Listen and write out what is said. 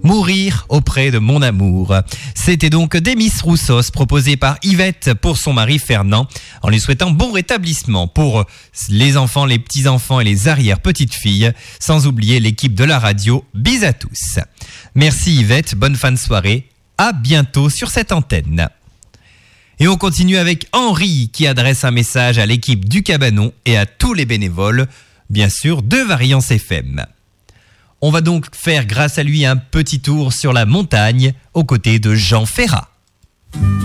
Mourir auprès de mon amour. C'était donc Demis Roussos, proposé par Yvette pour son mari Fernand, en lui souhaitant bon rétablissement pour les enfants, les petits-enfants et les arrière-petites-filles, sans oublier l'équipe de la radio. Bis à tous. Merci Yvette, bonne fin de soirée. À bientôt sur cette antenne. Et on continue avec Henri qui adresse un message à l'équipe du Cabanon et à tous les bénévoles, bien sûr, de Variance FM. On va donc faire grâce à lui un petit tour sur la montagne aux côtés de Jean Ferrat.